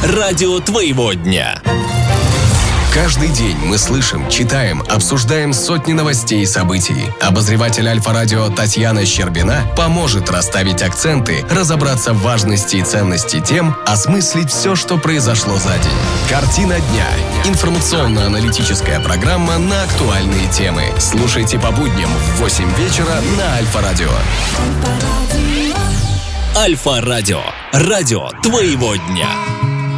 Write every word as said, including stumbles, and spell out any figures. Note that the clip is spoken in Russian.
Радио твоего дня. Каждый день мы слышим, читаем, обсуждаем сотни новостей и событий. Обозреватель Альфа-радио Татьяна Щербина поможет расставить акценты, разобраться в важности и ценности тем, осмыслить все, что произошло за день. Картина дня. Информационно-аналитическая программа на актуальные темы. Слушайте по будням в восемь вечера на Альфа-радио. Альфа-радио. Радио твоего дня.